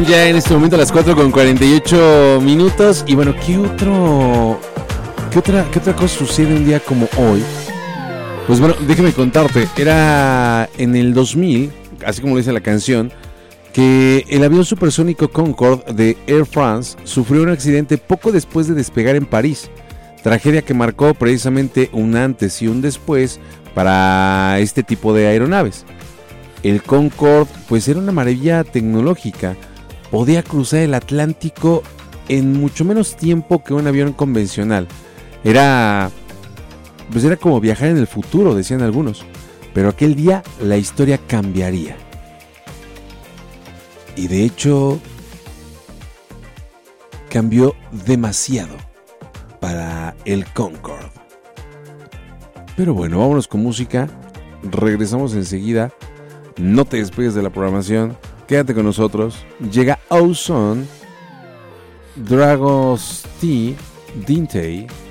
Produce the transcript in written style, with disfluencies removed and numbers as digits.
ya en este momento a las 4:48. Y bueno, ¿qué otra cosa sucede un día como hoy? Pues bueno, déjame contarte. Era en el 2000, así como dice la canción, que el avión supersónico Concorde de Air France sufrió un accidente poco después de despegar en París. Tragedia que marcó precisamente un antes y un después para este tipo de aeronaves. El Concorde pues era una maravilla tecnológica. Podía cruzar el Atlántico en mucho menos tiempo que un avión convencional. Era como viajar en el futuro, decían algunos. Pero aquel día la historia cambiaría. Y de hecho, cambió demasiado para el Concorde. Pero bueno, vámonos con música. Regresamos enseguida. No te despegues de la programación. Quédate con nosotros. Llega Ozone, Dragostea, Dinte